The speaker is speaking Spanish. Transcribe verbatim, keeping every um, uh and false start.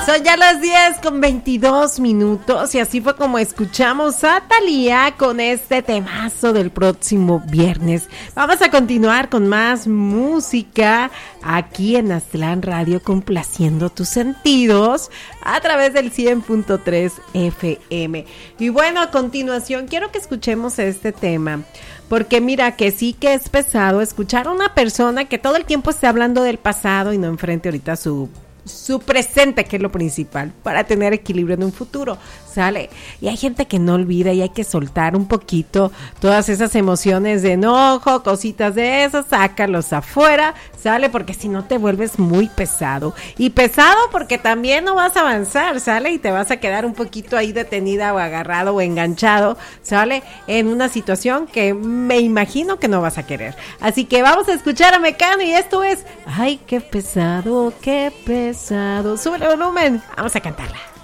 Son ya las diez con veintidós minutos y así fue como escuchamos a Thalía con este temazo del próximo viernes. Vamos a continuar con más música aquí en Aztlán Radio, complaciendo tus sentidos a través del cien punto tres F M. Y bueno, a continuación quiero que escuchemos este tema, porque mira que sí que es pesado escuchar a una persona que todo el tiempo esté hablando del pasado y no enfrente ahorita su su presente, que es lo principal para tener equilibrio en un futuro, ¿sale? Y hay gente que no olvida y hay que soltar un poquito todas esas emociones de enojo, cositas de esas, sácalos afuera, ¿sale? Porque si no te vuelves muy pesado, y pesado porque también no vas a avanzar, ¿sale? Y te vas a quedar un poquito ahí detenida o agarrado o enganchado, ¿sale? En una situación que me imagino que no vas a querer. Así que vamos a escuchar a Mecano y esto es, ay, qué pesado, qué pesado. Sube el volumen, vamos a cantarla.